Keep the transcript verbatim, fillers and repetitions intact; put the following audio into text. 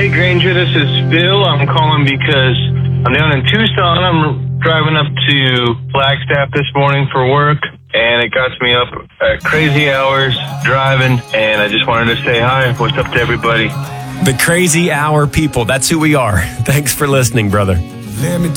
Hey, Granger, this is Phil. I'm calling because I'm down in Tucson. I'm driving up to Flagstaff this morning for work, and it got me up at crazy hours driving, and I just wanted to say hi. What's up to everybody? The Crazy Hour people. That's who we are. Thanks for listening, brother. Let me